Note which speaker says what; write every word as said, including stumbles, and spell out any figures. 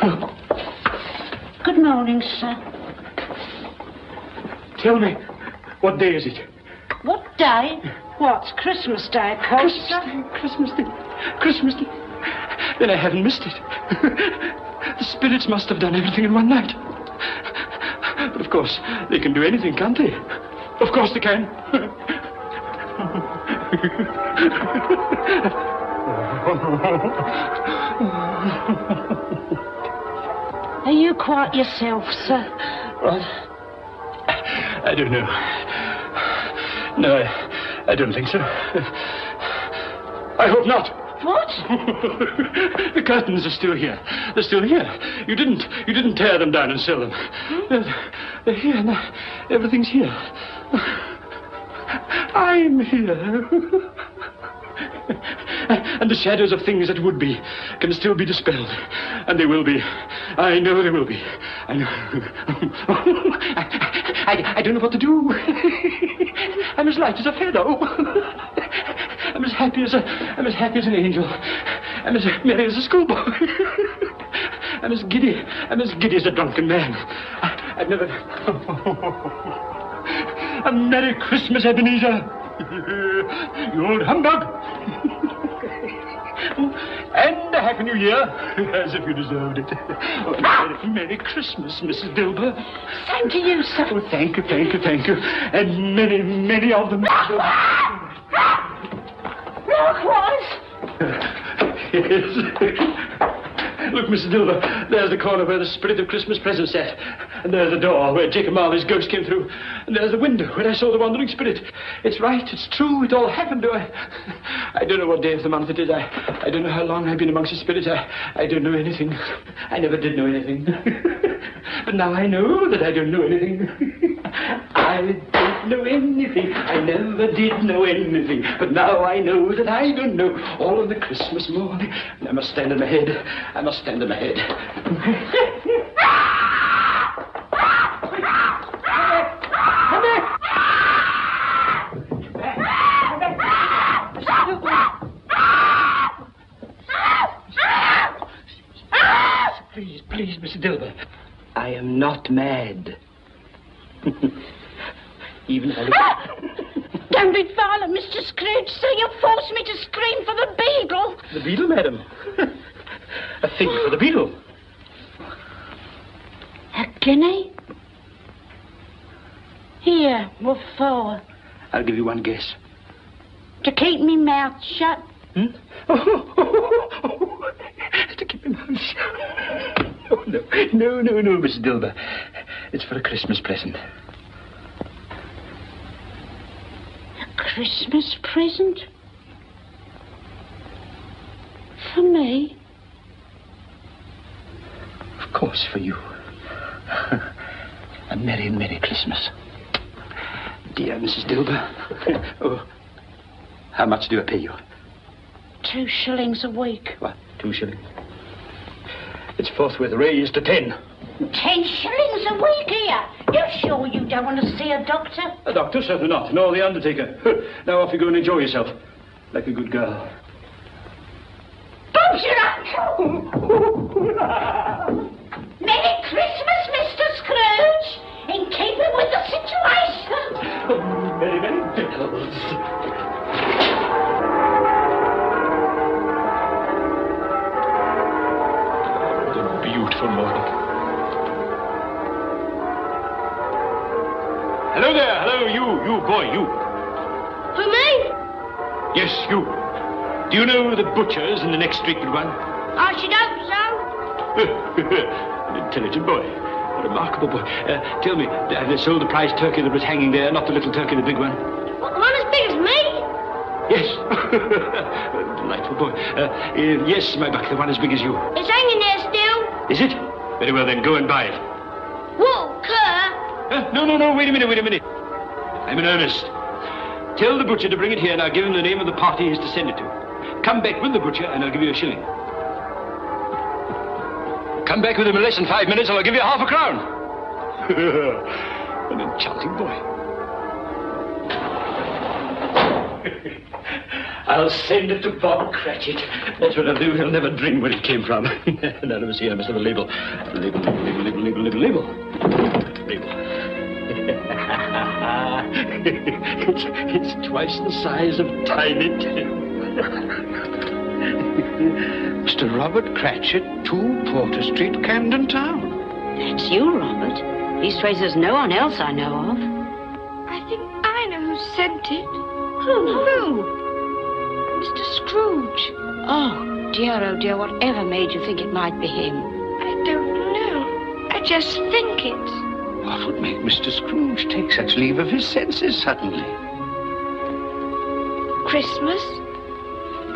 Speaker 1: Good morning, sir.
Speaker 2: Tell me, what day is it?
Speaker 1: What day? What's Christmas Day, of course,
Speaker 2: Christmas
Speaker 1: sir?
Speaker 2: Day, Christmas Day, Christmas Day. Then I haven't missed it. The spirits must have done everything in one night. But of course, they can do anything, can't they? Of course they can.
Speaker 1: Are you quite yourself, sir?
Speaker 2: What? I don't know. No, I, I don't think so. I hope not.
Speaker 1: What?
Speaker 2: The curtains are still here. They're still here. You didn't. You didn't tear them down and sell them.
Speaker 1: Hmm?
Speaker 2: They're, they're here. Now. Everything's here. I'm here. And the shadows of things that would be can still be dispelled. And they will be. I know they will be. I know. I, I, I don't know what to do. I'm as light as a feather. I'm as happy as a, I'm as happy as an angel. I'm as merry as a schoolboy. I'm as giddy. I'm as giddy as a drunken man. I, I've never... A Merry Christmas, Ebenezer. You old humbug. And a Happy New Year, as if you deserved it. Oh, Merry, Merry Christmas, Missus Dilber.
Speaker 1: Same to you, sir.
Speaker 2: Oh, thank you, thank you, thank you. And many, many of them.
Speaker 1: Likewise.
Speaker 2: Yes. Look, Missus Dilber, there's the corner where the spirit of Christmas present sat. And there's the door where Jacob Marley's ghost came through. And there's the window where I saw the wandering spirit. It's right, it's true, it all happened. I, I don't know what day of the month it is. I, I don't know how long I've been amongst the spirits. I, I don't know anything. I never did know anything. But now I know that I don't know anything. I don't know anything. I never did know anything. But now I know that I don't know. All on the Christmas morning. I must stand on my head. I must stand on my head. Please, please, Missus Dilber. I am not mad. Even if I look...
Speaker 1: Don't be violent, Mister Scrooge, sir. You forced me to scream for the beadle.
Speaker 2: The beadle, madam? A fig for the beadle.
Speaker 1: A guinea? Here, what for?
Speaker 2: I'll give you one guess.
Speaker 1: To keep me mouth shut.
Speaker 2: Hmm? Oh, oh, oh, oh. To keep my mouth shut. Oh, no, no, no, no, Missus Dilber. It's for a Christmas present.
Speaker 1: A Christmas present? For me?
Speaker 2: Of course, for you. A merry, merry Christmas. Dear Missus Dilber. Oh, how much do I pay you?
Speaker 1: Two shillings a week.
Speaker 2: What, two shillings? It's forthwith raised to ten.
Speaker 1: Ten shillings a week here? You sure you don't want to see a doctor?
Speaker 2: A doctor? Certainly not. Nor the undertaker. Now off you go and enjoy yourself. Like a good girl.
Speaker 1: Bob's your uncle! Merry Christmas, Mister Scrooge! In keeping with the situation.
Speaker 2: Oh, Merry, merry bells. What a beautiful morning. Hello there, hello, you, you, boy, you.
Speaker 1: For me?
Speaker 2: Yes, you. Do you know the butcher's in the next street but one?
Speaker 1: I should hope so.
Speaker 2: An intelligent boy. A remarkable boy. Uh, tell me, have they sold the prize turkey that was hanging there, not the little turkey, the big one?
Speaker 1: What, the one as big as me?
Speaker 2: Yes. Delightful boy. Uh, uh, yes, my buck, the one as big as you.
Speaker 1: It's hanging there still.
Speaker 2: Is it? Very well, then, go and buy it.
Speaker 1: What, cur?
Speaker 2: Uh, no, no, no, wait a minute, wait a minute. I'm in earnest. Tell the butcher to bring it here, and I'll give him the name of the party he's to send it to. Come back with the butcher, and I'll give you a shilling. Come back with him in less than five minutes, and I'll give you half a crown. An enchanting boy. I'll send it to Bob Cratchit. That's what I'll do. He'll never dream where it came from. Now, let me see. I must have a label. Label, label, label, label, label, label. Label. it's, it's twice the size of Tiny Tim.
Speaker 3: Mister Robert Cratchit, two Porter Street, Camden Town.
Speaker 4: That's you, Robert. Leastways, there's no one else I know of.
Speaker 1: I think I know who sent it.
Speaker 4: Who?
Speaker 1: Who? Mister Scrooge.
Speaker 4: Oh, dear, oh, dear, whatever made you think it might be him?
Speaker 1: I don't know. I just think it.
Speaker 3: What would make Mister Scrooge take such leave of his senses suddenly?
Speaker 1: Christmas?